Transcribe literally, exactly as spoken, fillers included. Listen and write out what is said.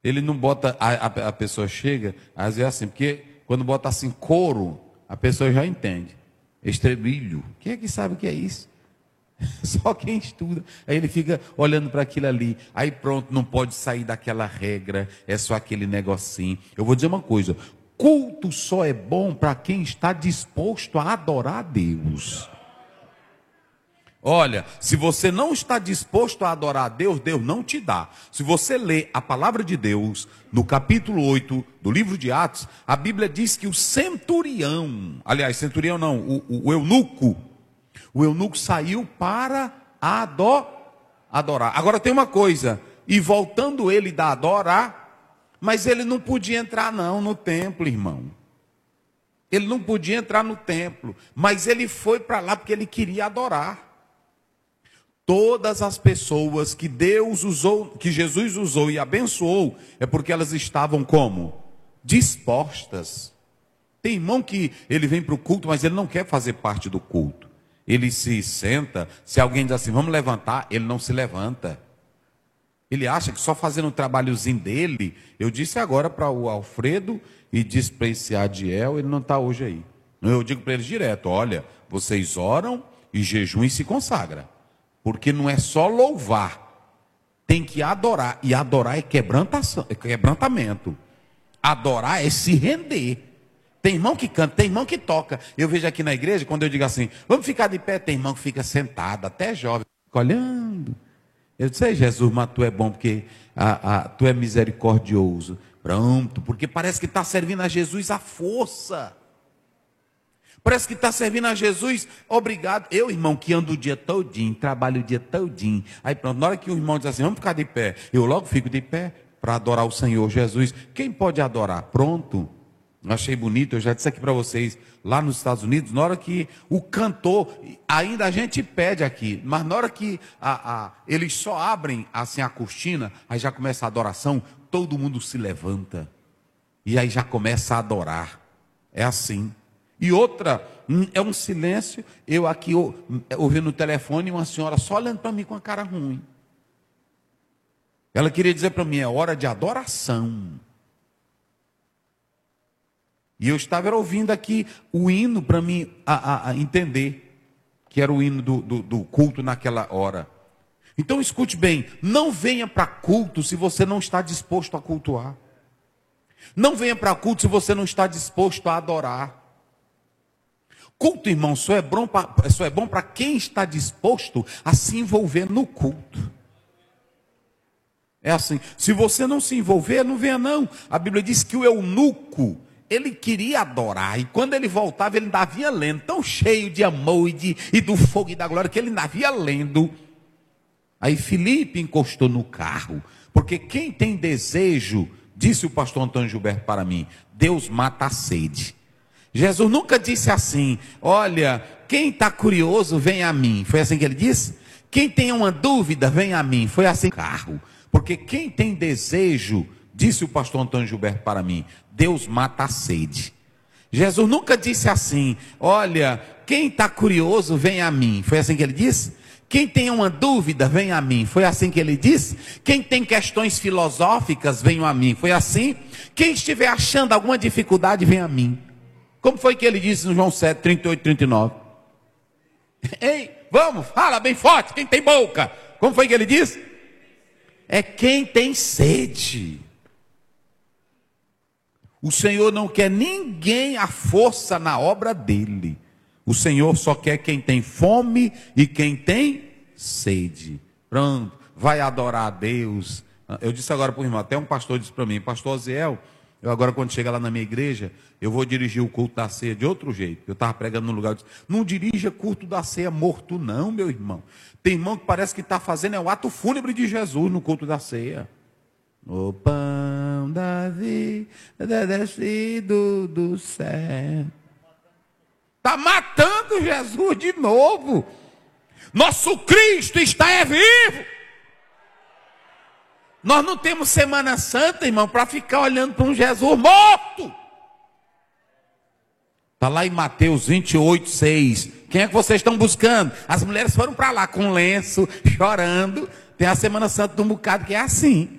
ele não bota, a, a, a pessoa chega, às vezes é assim, porque quando bota assim coro, a pessoa já entende. Estrebilho, quem é que sabe o que é isso? Só quem estuda. Aí ele fica olhando para aquilo ali. Aí pronto, não pode sair daquela regra. É só aquele negocinho. Eu vou dizer uma coisa: culto só é bom para quem está disposto a adorar a Deus. Olha, se você não está disposto a adorar a Deus, Deus não te dá. Se você lê a palavra de Deus, no capítulo oito do livro de Atos, a Bíblia diz que o centurião, aliás, centurião não, o, o, o eunuco, o eunuco saiu para ador, adorar. Agora tem uma coisa, e voltando ele da adorar, mas ele não podia entrar não no templo, irmão. Ele não podia entrar no templo, mas ele foi para lá porque ele queria adorar. Todas as pessoas que Deus usou, que Jesus usou e abençoou, é porque elas estavam como? Dispostas. Tem irmão que ele vem para o culto, mas ele não quer fazer parte do culto. Ele se senta, se alguém diz assim, vamos levantar, ele não se levanta. Ele acha que só fazendo um trabalhozinho dele, eu disse agora para o Alfredo e disse para esse Adiel, ele não está hoje aí. Eu digo para eles direto, olha, vocês oram e jejuam e se consagram. Porque não é só louvar, tem que adorar. E adorar é quebrantação, é quebrantamento. Adorar é se render. Tem irmão que canta, tem irmão que toca. Eu vejo aqui na igreja, quando eu digo assim, vamos ficar de pé, tem irmão que fica sentado, até jovem, fica olhando. Eu disse, Jesus, mas tu é bom porque a, a, tu é misericordioso. Pronto, porque parece que está servindo a Jesus à força. Parece que está servindo a Jesus, obrigado. Eu, irmão, que ando o dia todinho, trabalho o dia todinho. Aí pronto, na hora que o irmão diz assim, vamos ficar de pé, eu logo fico de pé para adorar o Senhor Jesus. Quem pode adorar? Pronto. Achei bonito, eu já disse aqui para vocês, lá nos Estados Unidos, na hora que o cantor, ainda a gente pede aqui, mas na hora que a, a, eles só abrem assim a cortina, aí já começa a adoração, todo mundo se levanta. E aí já começa a adorar. É assim. E outra, é um silêncio, eu aqui ouvindo no telefone, uma senhora só olhando para mim com a cara ruim. Ela queria dizer para mim, é hora de adoração. E eu estava ouvindo aqui o hino para mim a, a, a entender, que era o hino do, do, do culto naquela hora. Então escute bem, não venha para culto se você não está disposto a cultuar. Não venha para culto se você não está disposto a adorar. Culto, irmão, só é bom para só é bom para quem está disposto a se envolver no culto. É assim, se você não se envolver, não venha não. A Bíblia diz que o eunuco, ele queria adorar, e quando ele voltava, ele ainda vinha lendo, tão cheio de amor e, de, e do fogo e da glória, que ele ainda vinha lendo. Aí Filipe encostou no carro, porque quem tem desejo, disse o pastor Antônio Gilberto para mim, Deus mata a sede. Jesus nunca disse assim, olha, quem está curioso, vem a mim. Foi assim que ele disse? Quem tem uma dúvida, vem a mim. Foi assim, carro. Porque quem tem desejo, disse o pastor Antônio Gilberto para mim, Deus mata a sede. Jesus nunca disse assim, olha, quem está curioso, vem a mim. Foi assim que ele disse? Quem tem uma dúvida, vem a mim. Foi assim que ele disse? Quem tem questões filosóficas, venham a mim. Foi assim? Quem estiver achando alguma dificuldade, vem a mim. Como foi que ele disse no João sete, trinta e oito, trinta e nove? Ei, vamos, fala bem forte, quem tem boca. Como foi que ele disse? É quem tem sede. O Senhor não quer ninguém à força na obra dele. O Senhor só quer quem tem fome e quem tem sede. Pronto, vai adorar a Deus. Eu disse agora para o irmão, até um pastor disse para mim, pastor Oziel, eu agora quando chegar lá na minha igreja, eu vou dirigir o culto da ceia de outro jeito. Eu estava pregando num lugar, eu disse, não dirija culto da ceia morto não, meu irmão. Tem irmão que parece que está fazendo é o ato fúnebre de Jesus no culto da ceia. O pão da vida descido do céu. Está matando Jesus de novo. Nosso Cristo está é vivo. Nós não temos Semana Santa, irmão, para ficar olhando para um Jesus morto. Está lá em Mateus vinte e oito, seis. Quem é que vocês estão buscando? As mulheres foram para lá com lenço, chorando. Tem a Semana Santa de um bocado que é assim.